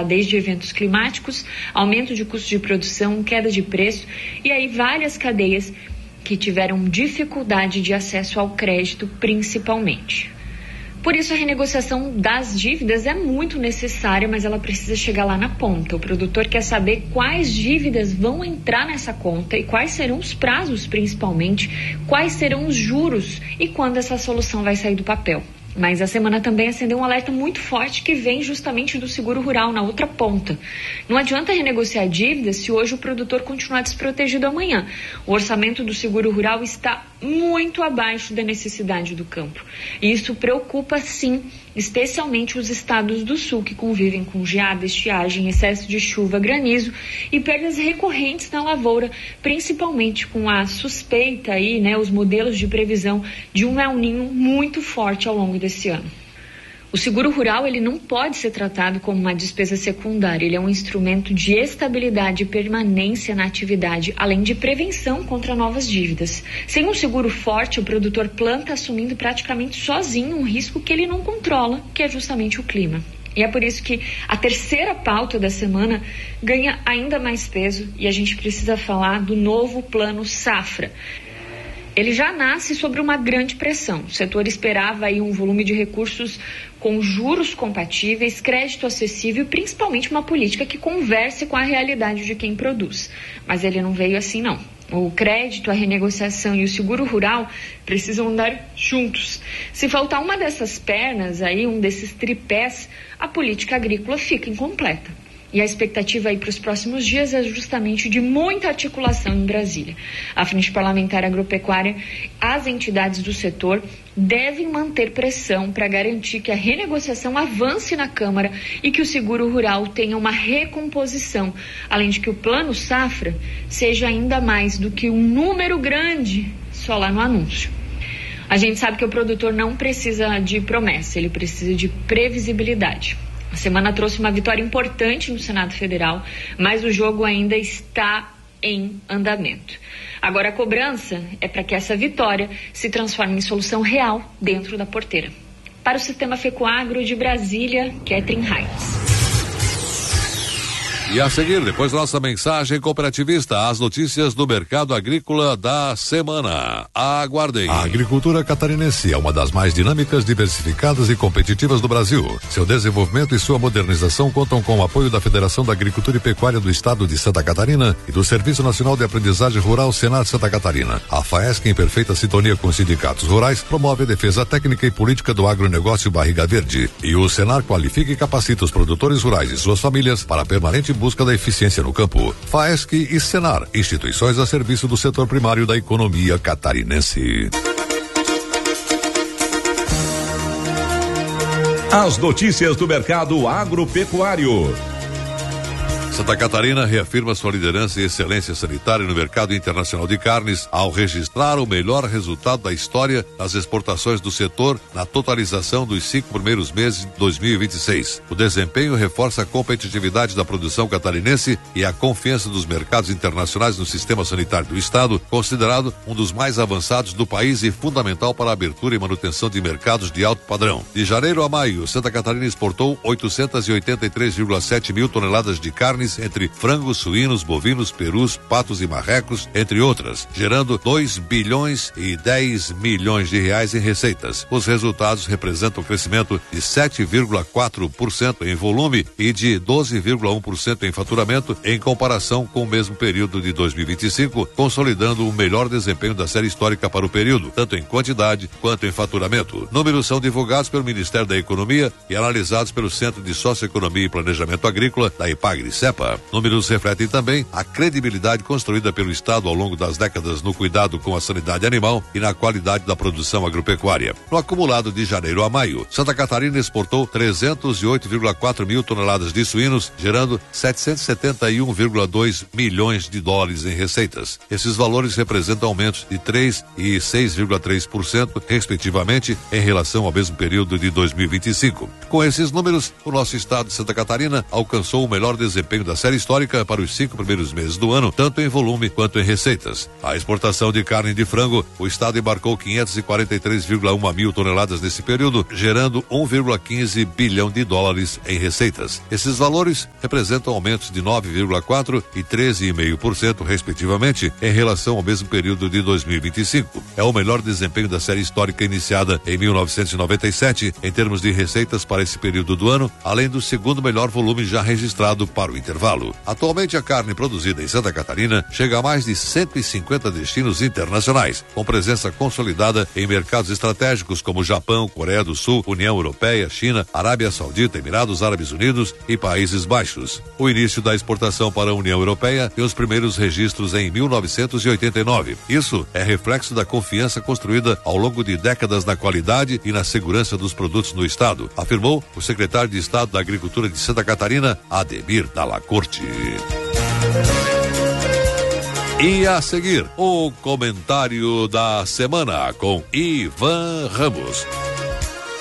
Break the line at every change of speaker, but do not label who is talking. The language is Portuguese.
desde eventos climáticos, aumento de custos de produção, queda de preço e aí várias cadeias que tiveram dificuldade de acesso ao crédito, principalmente. Por isso, a renegociação das dívidas é muito necessária, mas ela precisa chegar lá na ponta. O produtor quer saber quais dívidas vão entrar nessa conta e quais serão os prazos, principalmente, quais serão os juros e quando essa solução vai sair do papel. Mas a semana também acendeu um alerta muito forte que vem justamente do seguro rural, na outra ponta. Não adianta renegociar dívidas se hoje o produtor continuar desprotegido amanhã. O orçamento do seguro rural está muito abaixo da necessidade do campo. E isso preocupa, sim, especialmente os estados do sul, que convivem com geada, estiagem, excesso de chuva, granizo e perdas recorrentes na lavoura, principalmente com a suspeita aí, os modelos de previsão de um El Niño muito forte ao longo desse ano. O seguro rural, ele não pode ser tratado como uma despesa secundária, ele é um instrumento de estabilidade e permanência na atividade, além de prevenção contra novas dívidas. Sem um seguro forte, o produtor planta assumindo praticamente sozinho um risco que ele não controla, que é justamente o clima. E é por isso que a terceira pauta da semana ganha ainda mais peso e a gente precisa falar do novo Plano Safra. Ele já nasce sobre uma grande pressão. O setor esperava aí um volume de recursos com juros compatíveis, crédito acessível e principalmente uma política que converse com a realidade de quem produz. Mas ele não veio assim, não. O crédito, a renegociação e o seguro rural precisam andar juntos. Se faltar uma dessas pernas, aí, um desses tripés, a política agrícola fica incompleta. E a expectativa aí para os próximos dias é justamente de muita articulação em Brasília. A Frente Parlamentar Agropecuária, as entidades do setor devem manter pressão para garantir que a renegociação avance na Câmara e que o seguro rural tenha uma recomposição, além de que o Plano Safra seja ainda mais do que um número grande só lá no anúncio. A gente sabe que o produtor não precisa de promessa, ele precisa de previsibilidade. A semana trouxe uma vitória importante no Senado Federal, mas o jogo ainda está em andamento. Agora a cobrança é para que essa vitória se transforme em solução real dentro da porteira. Para o Sistema FECOAGRO de Brasília, Catherine Hines.
E a seguir, depois da nossa mensagem cooperativista, as notícias do mercado agrícola da semana. Aguardem.
A agricultura catarinense é uma das mais dinâmicas, diversificadas e competitivas do Brasil. Seu desenvolvimento e sua modernização contam com o apoio da Federação da Agricultura e Pecuária do Estado de Santa Catarina e do Serviço Nacional de Aprendizagem Rural Senar Santa Catarina. A FAESC, em perfeita sintonia com os sindicatos rurais, promove a defesa técnica e política do agronegócio Barriga Verde. E o Senar qualifica e capacita os produtores rurais e suas famílias para a permanente busca da eficiência no campo. FAESC e Senar, instituições a serviço do setor primário da economia catarinense.
As notícias do mercado agropecuário.
Santa Catarina reafirma sua liderança e excelência sanitária no mercado internacional de carnes ao registrar o melhor resultado da história das exportações do setor na totalização dos 5 primeiros meses de 2026. O desempenho reforça a competitividade da produção catarinense e a confiança dos mercados internacionais no sistema sanitário do estado, considerado um dos mais avançados do país e fundamental para a abertura e manutenção de mercados de alto padrão. De janeiro a maio, Santa Catarina exportou 883,7 mil toneladas de carne entre frangos, suínos, bovinos, perus, patos e marrecos, entre outras, gerando 2 bilhões e 10 milhões de reais em receitas. Os resultados representam um crescimento de 7,4% em volume e de 12,1% em faturamento em comparação com o mesmo período de 2025, consolidando o melhor desempenho da série histórica para o período, tanto em quantidade quanto em faturamento. Números são divulgados pelo Ministério da Economia e analisados pelo Centro de Socioeconomia e Planejamento Agrícola da IPAGRE-CEPA. Números refletem também a credibilidade construída pelo Estado ao longo das décadas no cuidado com a sanidade animal e na qualidade da produção agropecuária. No acumulado de janeiro a maio, Santa Catarina exportou 308,4 mil toneladas de suínos, gerando 771,2 milhões de dólares em receitas. Esses valores representam aumentos de 3% e 6,3%, respectivamente, em relação ao mesmo período de 2025. Com esses números, o nosso estado de Santa Catarina alcançou o melhor desempenho desempenho da série histórica para os 5 primeiros meses do ano, tanto em volume quanto em receitas. A exportação de carne de frango, o estado embarcou 543,1 mil toneladas nesse período, gerando 1,15 bilhão de dólares em receitas. Esses valores representam aumentos de 9,4% e 13,5%, respectivamente, em relação ao mesmo período de 2025. É o melhor desempenho da série histórica iniciada em 1997, em termos de receitas para esse período do ano, além do segundo melhor volume já registrado para o intervalo. Atualmente, a carne produzida em Santa Catarina chega a mais de 150 destinos internacionais, com presença consolidada em mercados estratégicos como Japão, Coreia do Sul, União Europeia, China, Arábia Saudita, Emirados Árabes Unidos e Países Baixos. O início da exportação para a União Europeia tem os primeiros registros em 1989. Isso é reflexo da confiança construída ao longo de décadas na qualidade e na segurança dos produtos no estado, afirmou o secretário de Estado da Agricultura de Santa Catarina, Ademir Dalla Corte. E a seguir, o comentário da semana com Ivan Ramos.